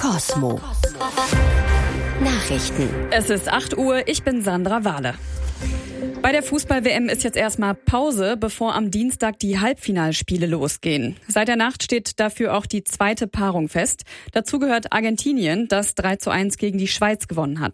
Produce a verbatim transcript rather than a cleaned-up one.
Kosmo. Nachrichten. Es ist acht Uhr, ich bin Sandra Wahle. Bei der Fußball-W M ist jetzt erstmal Pause, bevor am Dienstag die Halbfinalspiele losgehen. Seit der Nacht steht dafür auch die zweite Paarung fest. Dazu gehört Argentinien, das drei zu eins gegen die Schweiz gewonnen hat.